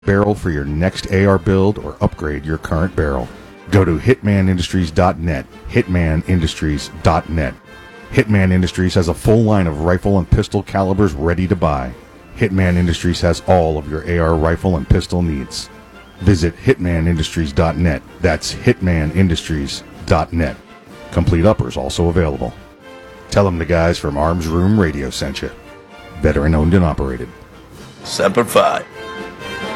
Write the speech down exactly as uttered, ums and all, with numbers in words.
barrel for your next A R build or upgrade your current barrel. Go to hitman industries dot net, hitman industries dot net. Hitman Industries has a full line of rifle and pistol calibers ready to buy. Hitman Industries has all of your A R rifle and pistol needs. Visit hitman industries dot net. That's hitman industries dot net. Complete uppers also available. Tell them the guys from Arms Room Radio sent you. Veteran owned and operated. Semper Fi.